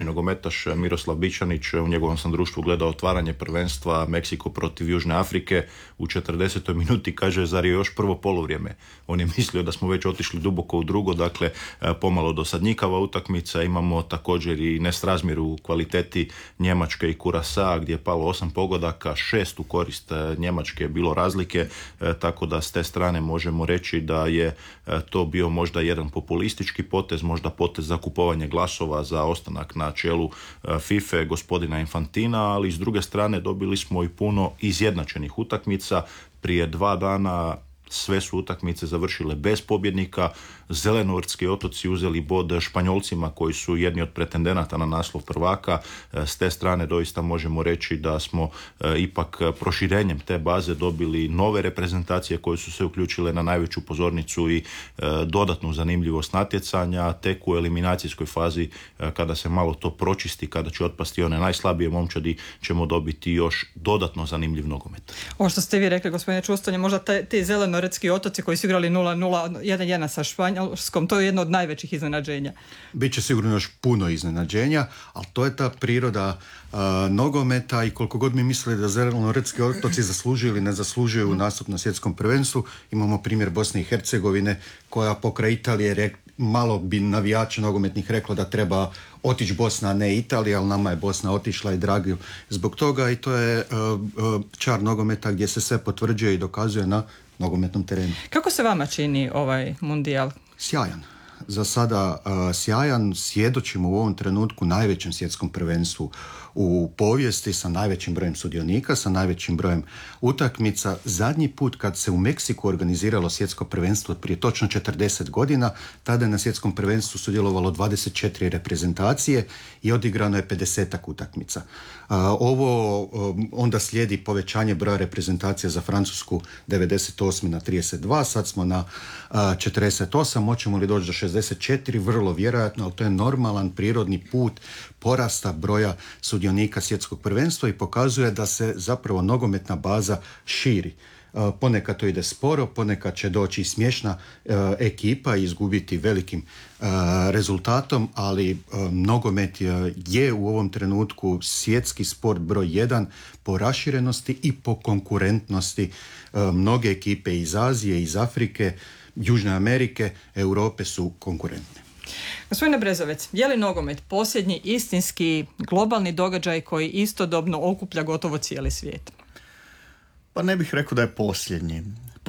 nogometaš Miroslav Bičanić. U njegovom sam društvu gledao otvaranje prvenstva Meksiko protiv Južne Afrike. U 40. minuti kaže, zar je još prvo poluvrijeme. On je mislio da smo već otišli duboko u drugo, dakle pomalo dosadnjikava utakmica. Imamo također i nesrazmjer u kvaliteti Njemačke i Kurasa, gdje je palo 8 pogodaka, 6 u korist Njemačke je bilo razlike, tako da s te strane možemo reći da je to bio možda jedan populistički potez, možda potez za kupovanje glasova za ostanak na čelu FIFA gospodina Infantina, ali s druge strane dobili smo i puno izjednačenih utakmica. Prije 2 dana sve su utakmice završile bez pobjednika. Zelenovrtski otoci uzeli bod Španjolcima koji su jedni od pretendenata na naslov prvaka. S te strane doista možemo reći da smo ipak proširenjem te baze dobili nove reprezentacije koje su se uključile na najveću pozornicu i dodatnu zanimljivost natjecanja. Tek u eliminacijskoj fazi, kada se malo to pročisti, kada će otpasti one najslabije momčadi, ćemo dobiti još dodatno zanimljiv nogomet. Ovo što ste vi rekli, gospodine Čustonje, možda ti zelenoretski otoci koji su igrali 0-0, 1-1 sa Španjolskom, to je jedno od najvećih iznenađenja. Biće sigurno još puno iznenađenja, ali to je ta priroda nogometa i koliko god mi mislili da zelenoretski otoci zaslužuju ili ne zaslužuju nastup na svjetskom prvenstvu, imamo primjer Bosne i Hercegovine koja pokraj Italije malo bi navijača nogometnih reklo da treba otići Bosna, a ne Italija, ali nama je Bosna otišla i dragi zbog toga i to je čar nogometa gdje se sve potvrđuje i dokazuje na nogometnom terenu. Kako se vama čini ovaj mundijal? Sjajan. Za sada sjajan, svjedočimo u ovom trenutku najvećem svjetskom prvenstvu u povijesti sa najvećim brojem sudionika, sa najvećim brojem utakmica. Zadnji put kad se u Meksiku organiziralo svjetsko prvenstvo prije točno 40 godina, tada je na svjetskom prvenstvu sudjelovalo 24 reprezentacije i odigrano je 50 utakmica. Ovo onda slijedi povećanje broja reprezentacija za Francusku 98 na 32, sad smo na 48, moćemo li doći do 64, vrlo vjerojatno, ali to je normalan prirodni put porasta broja sudionika svjetskog prvenstva i pokazuje da se zapravo nogometna baza širi. Ponekad to ide sporo, ponekad će doći smiješna ekipa i izgubiti velikim rezultatom, ali nogomet je u ovom trenutku svjetski sport broj 1 po raširenosti i po konkurentnosti. Mnoge ekipe iz Azije, iz Afrike, Južne Amerike, Europe su konkurentne. Gospodine Brezovec, je li nogomet posljednji istinski globalni događaj koji istodobno okuplja gotovo cijeli svijet? Pa ne bih rekao da je posljednji.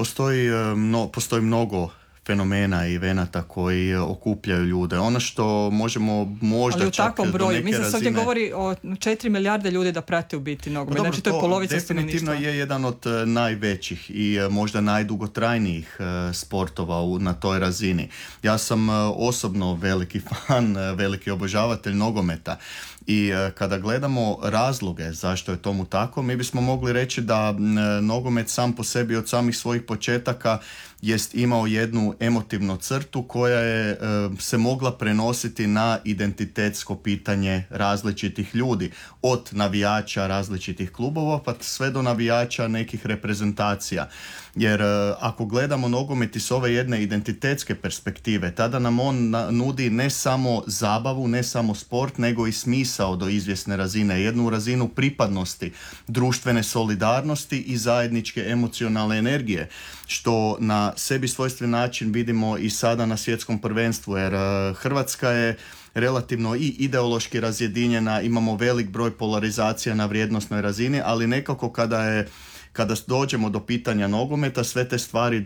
Postoji mnogo fenomena i evenata koji okupljaju ljude. Ono što možemo možda ali čak do neke broju. razine... Mislim, se ovdje govori o 4 milijarde ljudi da prate u biti nogomet. Znači to je polovica stanovništva. Definitivno je jedan od najvećih i možda najdugotrajnijih sportova na toj razini. Ja sam osobno veliki fan, veliki obožavatelj nogometa. I kada gledamo razloge zašto je tomu tako, mi bismo mogli reći da nogomet sam po sebi od samih svojih početaka jest imao jednu emotivnu crtu koja je se mogla prenositi na identitetsko pitanje različitih ljudi, od navijača različitih klubova pa sve do navijača nekih reprezentacija. Jer ako gledamo nogomet iz ove jedne identitetske perspektive, tada nam on nudi ne samo zabavu, ne samo sport, nego i smisao do izvjesne razine, jednu razinu pripadnosti, društvene solidarnosti i zajedničke emocionalne energije, što na sebi svojstven način vidimo i sada na svjetskom prvenstvu, jer Hrvatska je relativno i ideološki razjedinjena, imamo velik broj polarizacija na vrijednosnoj razini, ali nekako kada dođemo do pitanja nogometa, sve te stvari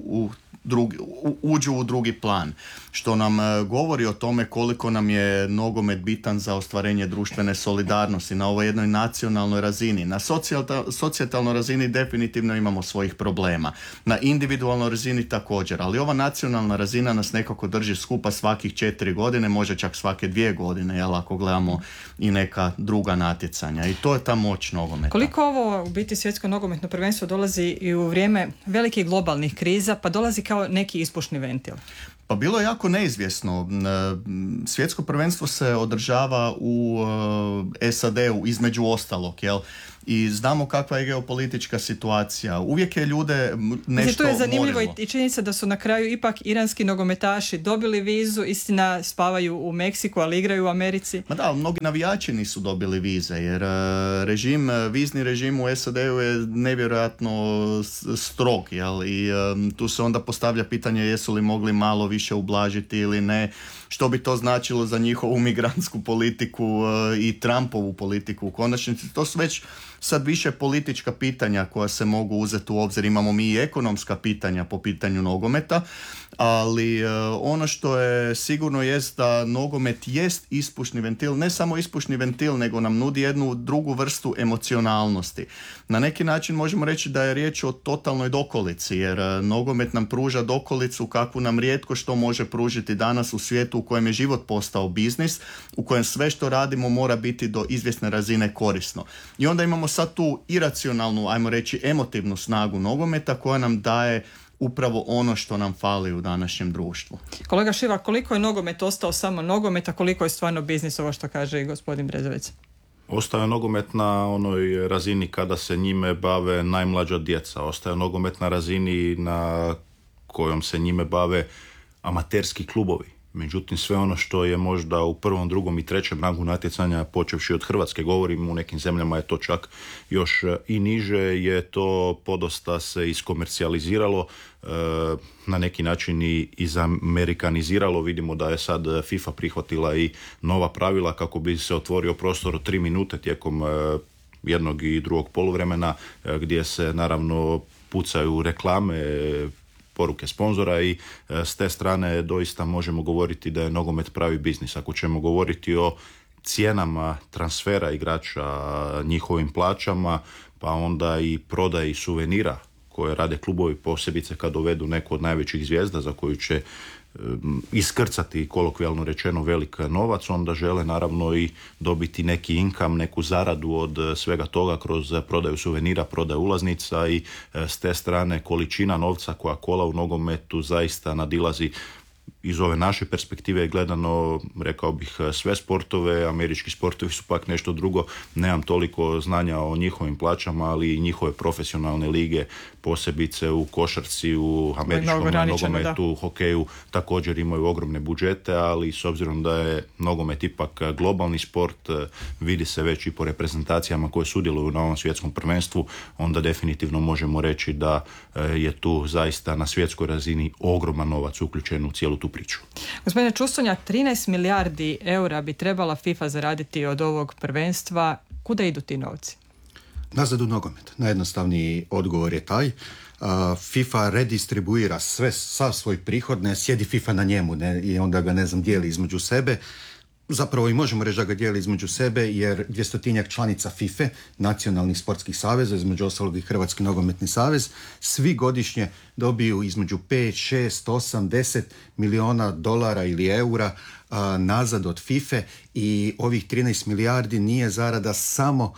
uđu u drugi plan, što nam govori o tome koliko nam je nogomet bitan za ostvarenje društvene solidarnosti na ovoj jednoj nacionalnoj razini. Na socijalnoj razini definitivno imamo svojih problema. Na individualnoj razini također, ali ova nacionalna razina nas nekako drži skupa svakih 4 godine, može čak svake 2 godine, jel, ako gledamo i neka druga natjecanja. I to je ta moć nogometa. Koliko ovo u biti svjetsko nogometno prvenstvo dolazi i u vrijeme velikih globalnih kriza, pa dolazi kao neki ispušni ventil? Pa bilo je jako neizvjesno. Svjetsko prvenstvo se održava u SAD-u između ostalog, jel? i znamo kakva je geopolitička situacija. Uvijek je ljude nešto to je zanimljivo morilo. i činjenica da su na kraju ipak iranski nogometaši dobili vizu, istina spavaju u Meksiku, ali igraju u Americi. Ma da, mnogi navijači nisu dobili vize, jer vizni režim u SAD-u je nevjerojatno strog, jel? I tu se onda postavlja pitanje jesu li mogli malo više ublažiti ili ne, što bi to značilo za njihovu migrantsku politiku i Trumpovu politiku u konačnici. To su već sad više politička pitanja koja se mogu uzeti u obzir. Imamo mi i ekonomska pitanja po pitanju nogometa, ali ono što je sigurno jest da nogomet jest ispušni ventil, ne samo ispušni ventil, nego nam nudi jednu drugu vrstu emocionalnosti. Na neki način možemo reći da je riječ o totalnoj dokolici, jer nogomet nam pruža dokolicu kakvu nam rijetko što može pružiti danas u svijetu u kojem je život postao biznis, u kojem sve što radimo mora biti do izvjesne razine korisno. I onda imamo sad tu iracionalnu, ajmo reći, emotivnu snagu nogometa koja nam daje upravo ono što nam fali u današnjem društvu. Kolega Šiva, koliko je nogomet ostao samo nogomet, a koliko je stvarno biznis, ovo što kaže i gospodin Brezović? Ostaje nogomet na onoj razini kada se njime bave najmlađa djeca. Ostaje nogomet na razini na kojom se njime bave amaterski klubovi. Međutim, sve ono što je možda u prvom, drugom i trećem rangu natjecanja, počevši od Hrvatske, govorim, u nekim zemljama je to čak još i niže, je to podosta se iskomercijaliziralo, na neki način i izamerikaniziralo. Vidimo da je sad FIFA prihvatila i nova pravila kako bi se otvorio prostor od 3 minute tijekom jednog i drugog poluvremena, gdje se naravno pucaju reklame, poruke sponzora i s te strane doista možemo govoriti da je nogomet pravi biznis. Ako ćemo govoriti o cijenama transfera igrača, njihovim plaćama, pa onda i prodaji suvenira koje rade klubovi, posebice kad dovedu neku od najvećih zvijezda za koju će iskrcati, kolokvijalno rečeno, velik novac, onda žele naravno i dobiti neki income, neku zaradu od svega toga kroz prodaju suvenira, prodaju ulaznica i s te strane količina novca koja kola u nogometu zaista nadilazi iz ove naše perspektive gledano, rekao bih, sve sportove. Američki sportovi su pak nešto drugo, nemam toliko znanja o njihovim plaćama, ali i njihove profesionalne lige, posebice u košarci, u američkom nogometu, u hokeju također imaju ogromne budžete, ali s obzirom da je nogomet ipak globalni sport, vidi se već i po reprezentacijama koje sudjeluju na ovom svjetskom prvenstvu, onda definitivno možemo reći da je tu zaista na svjetskoj razini ogroman novac uključen u cijelu tu priču. Gospodine Čustonjak, 13 milijardi eura bi trebala FIFA zaraditi od ovog prvenstva. Kuda idu ti novci? Nazad u nogomet. Najjednostavniji odgovor je taj. FIFA redistribuira sav svoj prihod, ne sjedi FIFA na njemu, ne, i onda ga, dijeli između sebe. Zapravo i možemo reći da ga dijeli između sebe, jer 200-tinjak članica FIFA, nacionalnih sportskih saveza, između ostalog i Hrvatski nogometni savez, svi godišnje dobiju između 5, 6, 8, 10 milijuna dolara ili eura nazad od FIFA i ovih 13 milijardi nije zarada samo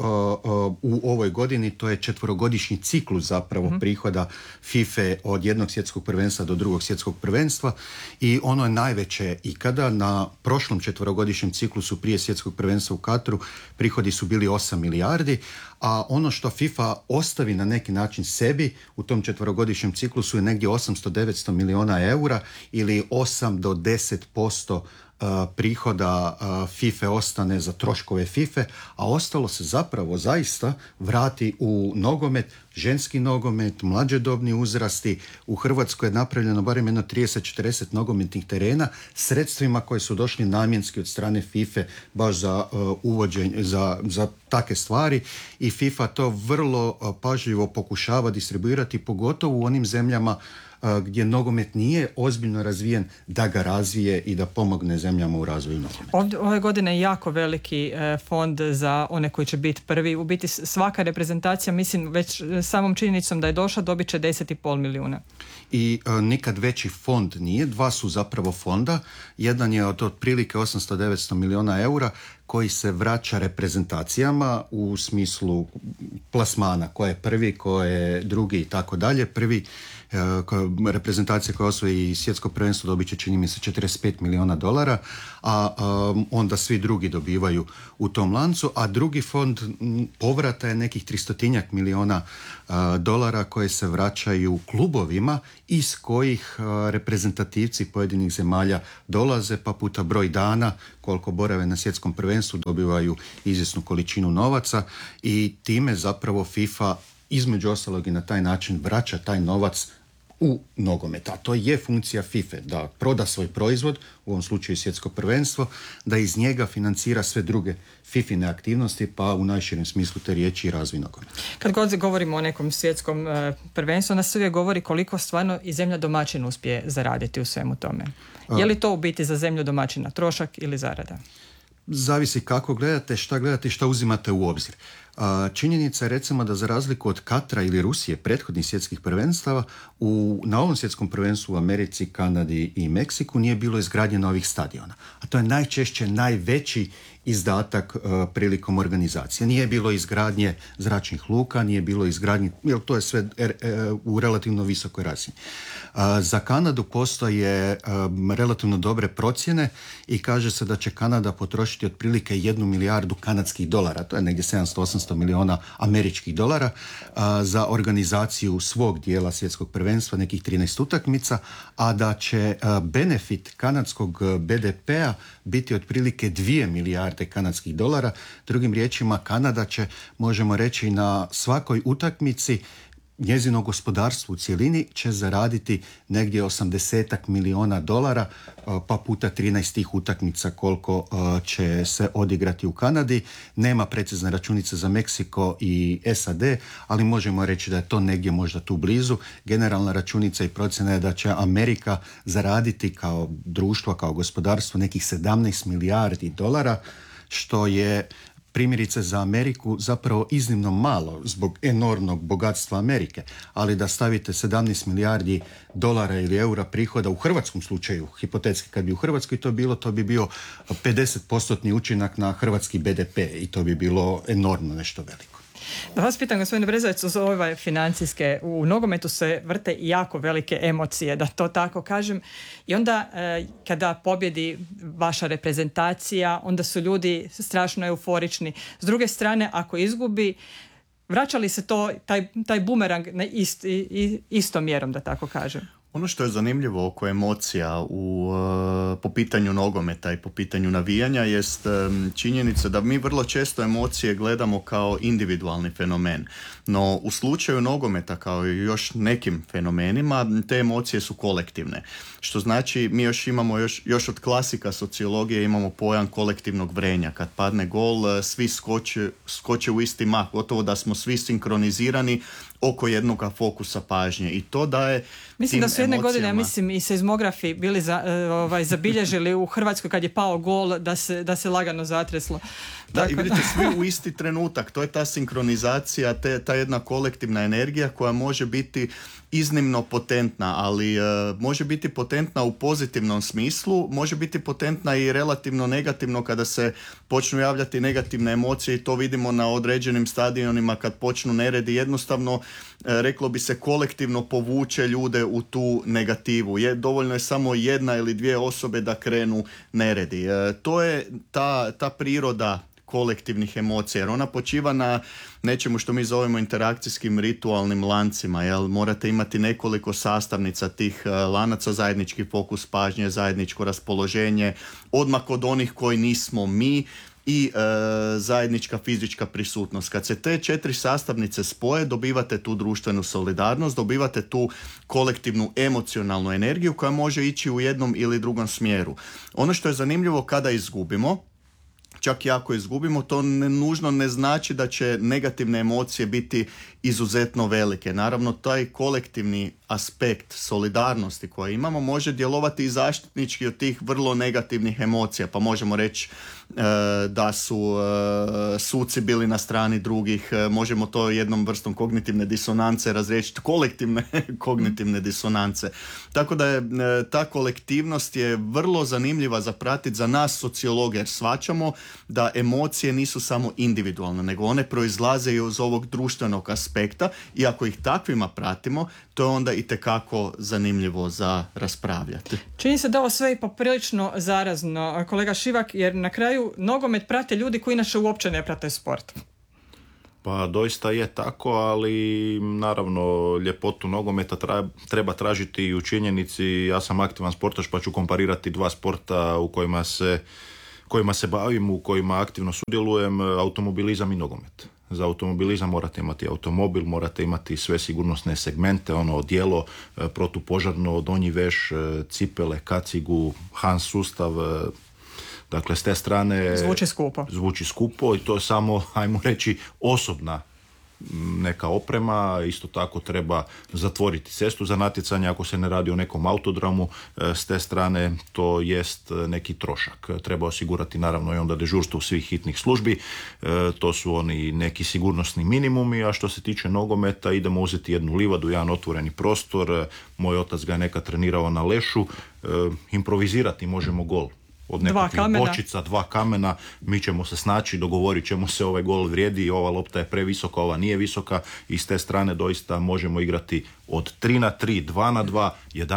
u ovoj godini, to je 4-godišnji ciklus zapravo prihoda FIFA od jednog svjetskog prvenstva do drugog svjetskog prvenstva i ono je najveće ikada. Na prošlom 4-godišnjem ciklusu prije svjetskog prvenstva u Katru prihodi su bili 8 milijardi, a ono što FIFA ostavi na neki način sebi u tom 4-godišnjem ciklusu je negdje 800-900 milijuna eura ili 8 do 10% prihoda FIFA ostane za troškove FIFA, a ostalo se zapravo zaista vrati u nogomet, ženski nogomet, mlađodobni uzrasti. U Hrvatskoj je napravljeno barem jedno 30-40 nogometnih terena sredstvima koje su došli namjenski od strane FIFA baš za uvođenje, za takve stvari i FIFA to vrlo pažljivo pokušava distribuirati, pogotovo u onim zemljama gdje nogomet nije ozbiljno razvijen, da ga razvije i da pomogne zemljama u razvoju nogometa. Ove godine je jako veliki fond za one koji će biti prvi. U biti svaka reprezentacija, mislim, već samom činjenicom da je došla, dobit će 10,5 milijuna. I nikad veći fond nije, dva su zapravo fonda. Jedan je od otprilike 800-900 milijuna eura koji se vraća reprezentacijama u smislu plasmana, ko je prvi, ko je drugi i tako dalje. Prvi reprezentacija koja osvoji svjetsko prvenstvo dobit će, čini mi se, $45 milijuna, a onda svi drugi dobivaju u tom lancu, a drugi fond povrata je nekih 300 milijuna dolara koje se vraćaju klubovima iz kojih reprezentativci pojedinih zemalja dolaze, pa puta broj dana koliko borave na svjetskom prvenstvu dobivaju izvjesnu količinu novaca i time zapravo FIFA između ostalog i na taj način vraća taj novac u nogomet. A to je funkcija FIFA, da proda svoj proizvod, u ovom slučaju svjetsko prvenstvo, da iz njega financira sve druge FIFA-ine aktivnosti, pa u najširem smislu te riječi i razvoj nogometa. Kad god govorimo o nekom svjetskom prvenstvu, onda se uvijek govori koliko stvarno i zemlja domaćin uspije zaraditi u svemu tome. Je li to u biti za zemlju domaćina trošak ili zarada? Zavisi kako gledate, šta uzimate u obzir. Činjenica je recimo da za razliku od Katra ili Rusije, prethodnih svjetskih prvenstava, na ovom svjetskom prvenstvu u Americi, Kanadi i Meksiku nije bilo izgradnje novih stadiona. A to je najčešće najveći izdatak prilikom organizacije. Nije bilo izgradnje zračnih luka, nije bilo izgradnje, jer to je sve u relativno visokoj razini. Za Kanadu postoje relativno dobre procjene i kaže se da će Kanada potrošiti otprilike 1 milijardu kanadskih dolara, to je negdje 700-800 milijuna američkih dolara, za organizaciju svog dijela svjetskog prvenstva, nekih 13 utakmica, a da će benefit kanadskog BDP-a biti otprilike 2 milijarde kanadskih dolara. Drugim riječima, Kanada će, možemo reći, na svakoj utakmici njezino gospodarstvo u cjelini će zaraditi negdje 80 milijuna dolara, pa puta 13 tih utakmica koliko će se odigrati u Kanadi. Nema precizne računice za Meksiko i SAD, ali možemo reći da je to negdje možda tu blizu. Generalna računica i procjena je da će Amerika zaraditi kao društvo, kao gospodarstvo nekih 17 milijardi dolara, što je primjerice za Ameriku zapravo iznimno malo zbog enormnog bogatstva Amerike, ali da stavite 17 milijardi dolara ili eura prihoda u hrvatskom slučaju, hipotetski kad bi u Hrvatskoj to bilo, to bi bio 50% učinak na hrvatski BDP i to bi bilo enormno nešto veliko. Da vas pitam, gospodine Brezovac, uz ove financijske, u nogometu se vrte jako velike emocije, da to tako kažem, i onda kada pobjedi vaša reprezentacija, onda su ljudi strašno euforični. S druge strane, ako izgubi, vraća li se to, taj bumerang istom mjerom, da tako kažem? Ono što je zanimljivo oko emocija po pitanju nogometa i po pitanju navijanja jest činjenica da mi vrlo često emocije gledamo kao individualni fenomen. No u slučaju nogometa, kao i još nekim fenomenima, te emocije su kolektivne. Što znači mi još imamo još od klasika sociologije imamo pojam kolektivnog vrenja. Kad padne gol, svi skoče u isti mah, gotovo da smo svi sinkronizirani oko jednog fokusa pažnje i to daje. Mislim da su jedne godine, mislim, i seizmografi bili zabilježili u Hrvatskoj kad je pao gol da se lagano zatreslo. Da, i vidite, svi u isti trenutak, to je ta sinkronizacija, ta jedna kolektivna energija koja može biti iznimno potentna, ali može biti potentna u pozitivnom smislu, može biti potentna i relativno negativno kada se počnu javljati negativne emocije i to vidimo na određenim stadionima kad počnu neredi, jednostavno reklo bi se kolektivno povuče ljude u tu negativu. Dovoljno je samo jedna ili dvije osobe da krenu neredi. To je ta priroda kolektivnih emocija, jer ona počiva na nečemu što mi zovemo interakcijskim ritualnim lancima, jel? Morate imati nekoliko sastavnica tih lanaca, zajednički fokus pažnje, zajedničko raspoloženje, odmah kod onih koji nismo mi i zajednička fizička prisutnost. Kad se te 4 sastavnice spoje, dobivate tu društvenu solidarnost, dobivate tu kolektivnu emocionalnu energiju koja može ići u jednom ili drugom smjeru. Ono što je zanimljivo kada izgubimo, čak i ako izgubimo, to nužno ne znači da će negativne emocije biti izuzetno velike. Naravno, taj kolektivni aspekt solidarnosti koji imamo može djelovati i zaštitnički od tih vrlo negativnih emocija. Pa možemo reći da su suci bili na strani drugih, možemo to jednom vrstom kognitivne disonance razriješiti, kolektivne kognitivne disonance. Tako da je ta kolektivnost je vrlo zanimljiva za pratiti za nas sociologe, jer shvaćamo da emocije nisu samo individualne, nego one proizlaze i iz ovog društvenog aspekta i ako ih takvima pratimo, to je onda itekako zanimljivo za raspravljati. Čini se da ovo sve je poprilično zarazno, kolega Šivak, jer na kraju nogomet prate ljudi koji inače uopće ne prate sport. Pa doista je tako, ali naravno ljepotu nogometa treba tražiti i u činjenici. Ja sam aktivan sportaš pa ću komparirati dva sporta u kojima se bavim, u kojima aktivno sudjelujem, automobilizam i nogomet. Za automobilizam morate imati automobil, morate imati sve sigurnosne segmente, ono odijelo, protupožarno, donji veš, cipele, kacigu, Hans sustav. Dakle, s te strane zvuči skupo i to je samo, ajmo reći, osobna neka oprema. Isto tako treba zatvoriti cestu za natjecanje ako se ne radi o nekom autodramu. S te strane to jest neki trošak. Treba osigurati naravno i onda dežurstvo svih hitnih službi. To su oni neki sigurnosni minimumi, a što se tiče nogometa idemo uzeti jednu livadu, jedan otvoreni prostor. Moj otac ga je nekad trenirao na lešu. Improvizirati možemo gol. Od nekakvih bočica, 2 kamena, mi ćemo se snaći, dogovorit ćemo se, ovaj gol vrijedi, ova lopta je previsoka, ova nije visoka i s te strane doista možemo igrati od 3-3, 2-2,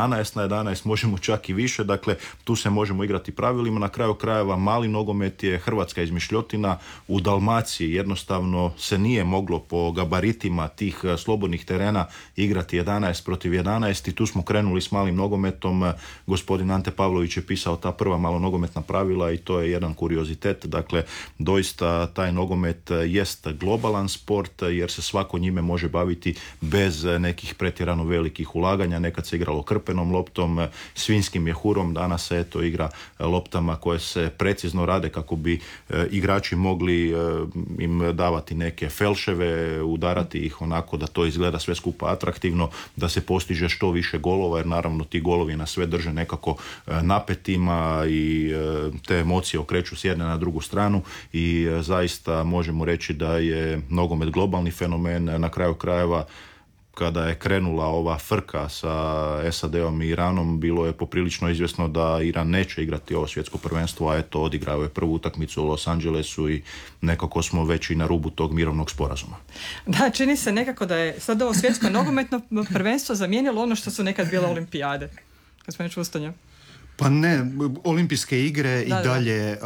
11-11, možemo čak i više, dakle tu se možemo igrati pravilima. Na kraju krajeva mali nogomet je hrvatska izmišljotina, u Dalmaciji jednostavno se nije moglo po gabaritima tih slobodnih terena igrati 11 protiv 11 i tu smo krenuli s malim nogometom. Gospodin Ante Pavlović je pisao ta prva malo nogometna pravila i to je jedan kuriozitet. Dakle, doista taj nogomet jest globalan sport jer se svako njime može baviti bez nekih pretjerano velikih ulaganja. Nekad se igralo krpenom loptom, svinjskim mjehurom, danas se eto igra loptama koje se precizno rade kako bi igrači mogli im davati neke felševe, udarati ih onako da to izgleda sve skupa atraktivno, da se postiže što više golova, jer naravno ti golovi na sve drže nekako napetima i te emocije okreću s jedne na drugu stranu i zaista možemo reći da je nogomet globalni fenomen. Na kraju krajeva kada je krenula ova frka sa SAD-om i Iranom, bilo je poprilično izvjesno da Iran neće igrati ovo svjetsko prvenstvo, a eto odigrao je prvu utakmicu u Los Angelesu i nekako smo već i na rubu tog mirovnog sporazuma. Da, čini se nekako da je sad ovo svjetsko nogometno prvenstvo zamijenilo ono što su nekad bile olimpijade. Kad smo već ustane. Pa ne, olimpijske igre i dalje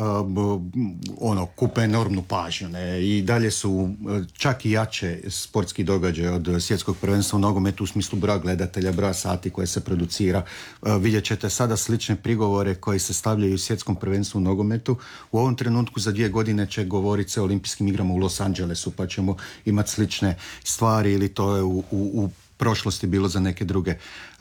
kupe enormnu pažnju, ne, i dalje su čak i jače sportski događaj od svjetskog prvenstva u nogometu u smislu broja gledatelja, broja sati koje se producira. Vidjet ćete sada slične prigovore koji se stavljaju u svjetskom prvenstvu u nogometu. U ovom trenutku za 2 godine će govoriti se o olimpijskim igrama u Los Angelesu, pa ćemo imati slične stvari, ili to je u prošlosti bilo za neke druge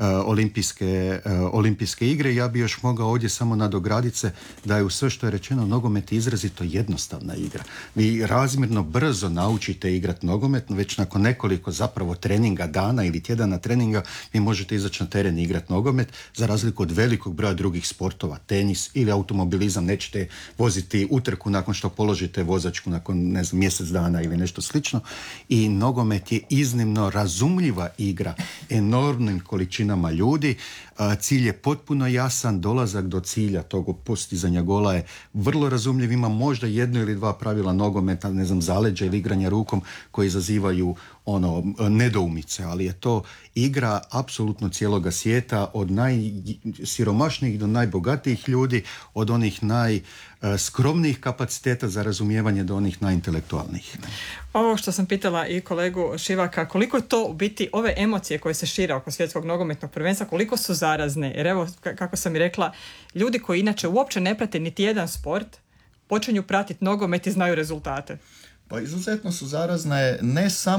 olimpijske igre. Ja bi još mogao ovdje samo nadograditi se da je u sve što je rečeno nogomet izrazito jednostavna igra. Vi razmjerno brzo naučite igrati nogomet, već nakon nekoliko zapravo treninga dana ili tjedana treninga vi možete izaći na teren i igrati nogomet, za razliku od velikog broja drugih sportova, tenis ili automobilizam. Nećete voziti utrku nakon što položite vozačku nakon mjesec dana ili nešto slično. I nogomet je iznimno razumljiva igra enormnim količinama ljudi. Cilj je potpuno jasan, dolazak do cilja tog postizanja gola je vrlo razumljiv. Ima možda 1 ili 2 pravila nogometa, zaleđa ili igranja rukom koji izazivaju nedoumice, ali je to igra apsolutno cijeloga svijeta, od najsiromašnijih do najbogatijih ljudi, od onih najskromnijih kapaciteta za razumijevanje do onih najintelektualnijih. Ovo što sam pitala i kolegu Šivaka, koliko je to u biti ove emocije koje se šire oko svjetskog nogometnog prvenstva, koliko su zarazne? Jer evo, kako sam i rekla, ljudi koji inače uopće ne prate niti jedan sport, počinju pratiti nogomet i znaju rezultate. Pa izuzetno su zarazne ne samo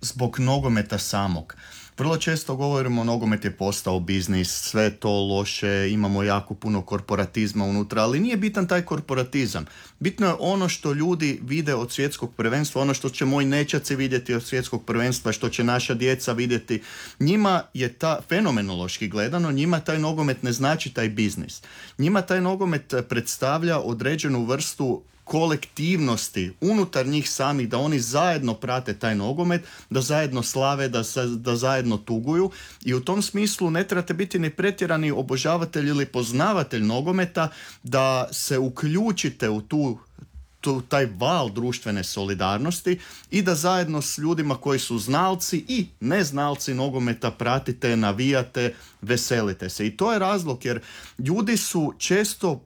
zbog nogometa samog. Vrlo često govorimo nogomet je postao biznis, sve to loše, imamo jako puno korporatizma unutra, ali nije bitan taj korporatizam. Bitno je ono što ljudi vide od svjetskog prvenstva, ono što će moji nećaci vidjeti od svjetskog prvenstva, što će naša djeca vidjeti. Njima je fenomenološki gledano, njima taj nogomet ne znači taj biznis. Njima taj nogomet predstavlja određenu vrstu kolektivnosti unutar njih samih, da oni zajedno prate taj nogomet, da zajedno slave, da zajedno tuguju, i u tom smislu ne trebate biti ni pretjerani obožavatelj ili poznavatelj nogometa da se uključite u taj val društvene solidarnosti i da zajedno s ljudima koji su znalci i neznalci nogometa pratite, navijate, veselite se. I to je razlog, jer ljudi su često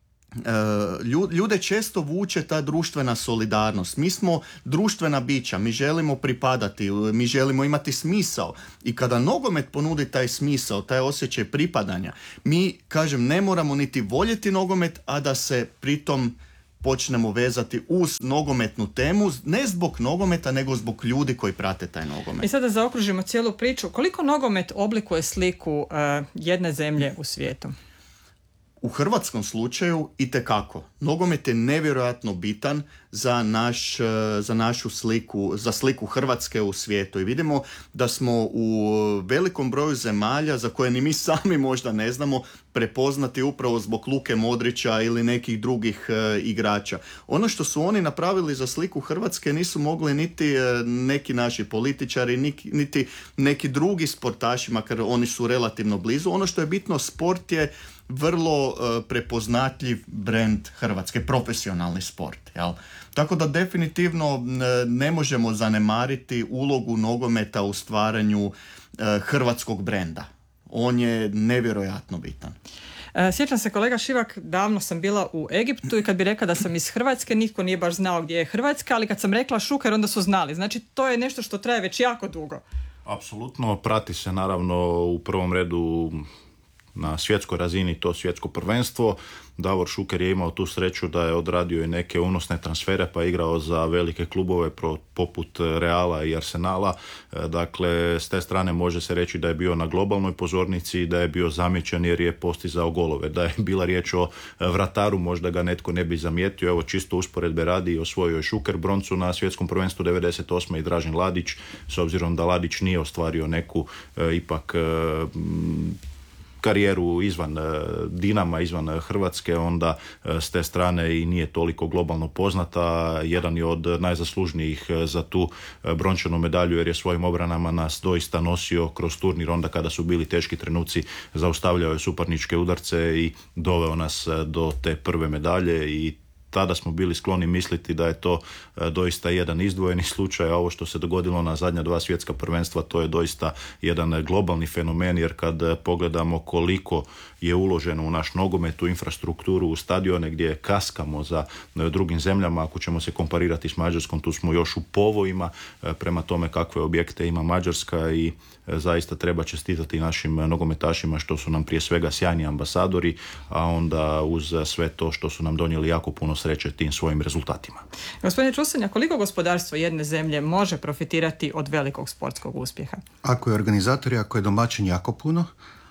ljude često vuče ta društvena solidarnost. Mi smo društvena bića, mi želimo pripadati, mi želimo imati smisao, i kada nogomet ponudi taj smisao, taj osjećaj pripadanja, mi, kažem, ne moramo niti voljeti nogomet, a da se pritom počnemo vezati uz nogometnu temu, ne zbog nogometa, nego zbog ljudi koji prate taj nogomet. I sada zaokružimo cijelu priču. Koliko nogomet oblikuje sliku jedne zemlje u svijetu? U hrvatskom slučaju itekako. Nogomet je nevjerojatno bitan za našu sliku, za sliku Hrvatske u svijetu. I vidimo da smo u velikom broju zemalja, za koje ni mi sami možda ne znamo, prepoznati upravo zbog Luke Modrića ili nekih drugih igrača. Ono što su oni napravili za sliku Hrvatske nisu mogli niti neki naši političari, niti neki drugi sportaši, makar oni su relativno blizu. Ono što je bitno, sport je vrlo prepoznatljiv brand Hrvatske, profesionalni sport. Jel? Tako da definitivno ne možemo zanemariti ulogu nogometa u stvaranju hrvatskog brenda. On je nevjerojatno bitan. Sjećam se, kolega Šivak, davno sam bila u Egiptu i kad bi rekla da sam iz Hrvatske, nitko nije baš znao gdje je Hrvatska, ali kad sam rekla Šuker, onda su znali. Znači, to je nešto što traje već jako dugo. Apsolutno, prati se naravno u prvom redu na svjetskoj razini to svjetsko prvenstvo. Davor Šuker je imao tu sreću da je odradio i neke unosne transfere, pa igrao za velike klubove poput Reala i Arsenala. Dakle, s te strane može se reći da je bio na globalnoj pozornici i da je bio zamijećen jer je postizao golove. Da je bila riječ o vrataru, možda ga netko ne bi zamijetio. Evo, čisto usporedbe radi, osvojio je Šuker broncu na svjetskom prvenstvu 98. i Dražen Ladić, s obzirom da Ladić nije ostvario neku ipak karijeru izvan Dinama, izvan Hrvatske, onda s te strane i nije toliko globalno poznata. Jedan je od najzaslužnijih za tu brončanu medalju, jer je svojim obranama nas doista nosio kroz turnir, onda kada su bili teški trenuci, zaustavljao je suparničke udarce i doveo nas do te prve medalje, i tada smo bili skloni misliti da je to doista jedan izdvojeni slučaj, a ovo što se dogodilo na zadnja 2 svjetska prvenstva, to je doista jedan globalni fenomen, jer kad pogledamo koliko je uloženo u naš nogomet, u infrastrukturu, u stadione gdje kaskamo za drugim zemljama, ako ćemo se komparirati s Mađarskom, tu smo još u povojima prema tome kakve objekte ima Mađarska, i zaista treba čestitati našim nogometašima što su nam prije svega sjajni ambasadori, a onda uz sve to što su nam donijeli jako puno sreće tim svojim rezultatima. Gospodine Čusenja, koliko gospodarstvo jedne zemlje može profitirati od velikog sportskog uspjeha? Ako je organizator i ako je domaćin, jako puno.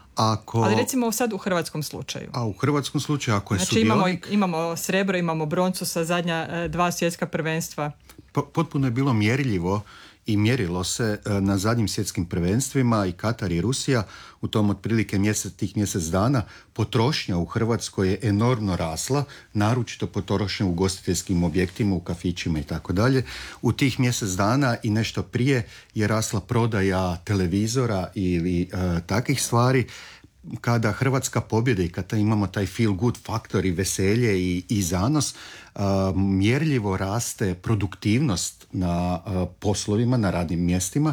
Ali recimo sad u hrvatskom slučaju. A u hrvatskom slučaju ako je znači sudionik... imamo srebro, imamo broncu sa zadnja 2 svjetska prvenstva. Potpuno je bilo mjerljivo i mjerilo se na zadnjim svjetskim prvenstvima i Katar i Rusija. U tom otprilike mjesec dana potrošnja u Hrvatskoj je enormno rasla, naročito potrošnja u ugostiteljskim objektima, u kafićima i tako dalje. U tih mjesec dana i nešto prije je rasla prodaja televizora ili takvih stvari. Kada Hrvatska pobjede i kada imamo taj feel good faktor i veselje i zanos, mjerljivo raste produktivnost na poslovima, na radnim mjestima,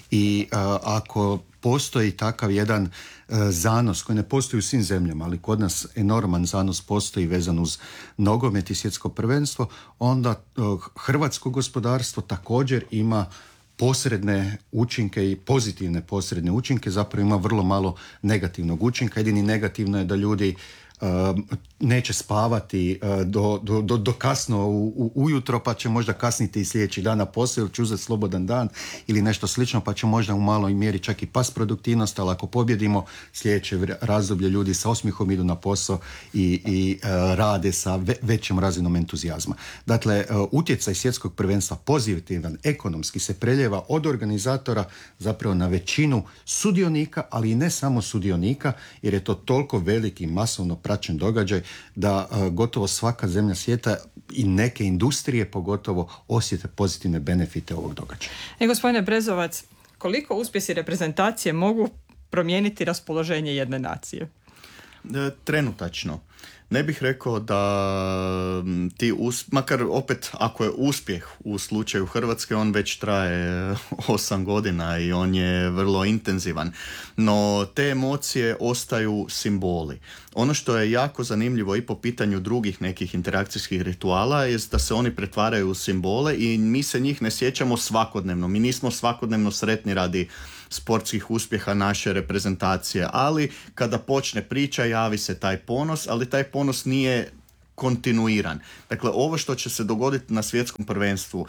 i ako postoji takav jedan zanos koji ne postoji u svim zemljama, ali kod nas enorman zanos postoji vezan uz nogomet i svjetsko prvenstvo, onda hrvatsko gospodarstvo također ima posredne učinke i pozitivne posredne učinke, zapravo ima vrlo malo negativnog učinka. Jedini negativno je da ljudi neće spavati do kasno ujutro, pa će možda kasniti i sljedeći dan na posao ili će uzeti slobodan dan ili nešto slično, pa će možda u maloj mjeri čak i pas produktivnost, ali ako pobjedimo sljedeće razdoblje ljudi sa osmihom idu na posao i rade sa većom razinom entuzijazma. Dakle, utjecaj svjetskog prvenstva pozitivan, ekonomski se preljeva od organizatora zapravo na većinu sudionika, ali i ne samo sudionika, jer je to toliko veliki masovno praćen događaj da gotovo svaka zemlja svijeta i neke industrije pogotovo osjete pozitivne benefite ovog događaja. Gospodine Brezovac, koliko uspjesi reprezentacije mogu promijeniti raspoloženje jedne nacije? Trenutačno. Ne bih rekao da makar opet ako je uspjeh u slučaju Hrvatske, on već traje 8 godina i on je vrlo intenzivan. No te emocije ostaju simboli. Ono što je jako zanimljivo i po pitanju drugih nekih interakcijskih rituala je da se oni pretvaraju u simbole i mi se njih ne sjećamo svakodnevno. Mi nismo svakodnevno sretni radi sportskih uspjeha naše reprezentacije, ali kada počne priča javi se taj ponos, ali taj ponos nije kontinuiran. Dakle, ovo što će se dogoditi na svjetskom prvenstvu,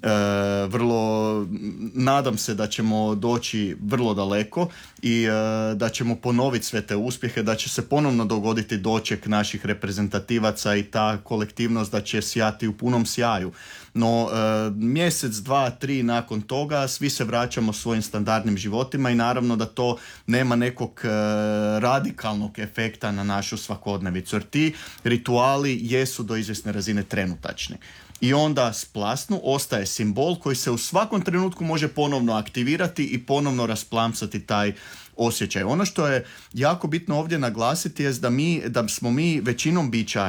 vrlo nadam se da ćemo doći vrlo daleko i da ćemo ponoviti sve te uspjehe, da će se ponovno dogoditi doček naših reprezentativaca i ta kolektivnost da će sjati u punom sjaju. No, mjesec, 2, 3 nakon toga svi se vraćamo svojim standardnim životima i naravno da to nema nekog radikalnog efekta na našu svakodnevicu, jer ti rituali jesu do izvjesne razine trenutačni. I onda splasnu ostaje simbol koji se u svakom trenutku može ponovno aktivirati i ponovno rasplamsati taj osjećaj. Ono što je jako bitno ovdje naglasiti je da smo mi većinom bića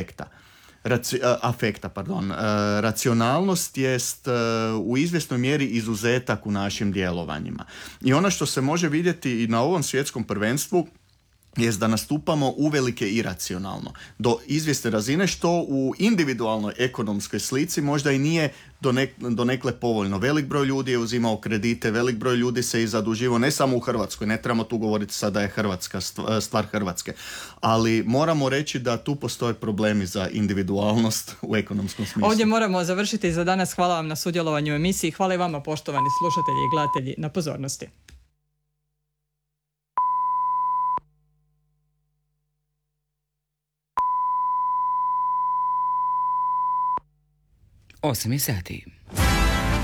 afekta. Racionalnost jest u izvjesnoj mjeri izuzetak u našim djelovanjima. I ono što se može vidjeti i na ovom svjetskom prvenstvu jest da nastupamo uvelike iracionalno do izvjesne razine, što u individualnoj ekonomskoj slici možda i nije donekle povoljno. Velik broj ljudi je uzimao kredite, velik broj ljudi se i zaduživao, ne samo u Hrvatskoj, ne trebamo tu govoriti sada da je Hrvatska stvar Hrvatske, ali moramo reći da tu postoje problemi za individualnost u ekonomskom smislu. Ovdje moramo završiti za danas. Hvala vam na sudjelovanju u emisiji. Hvala i vama, poštovani slušatelji i gledatelji, na pozornosti. 8 sati.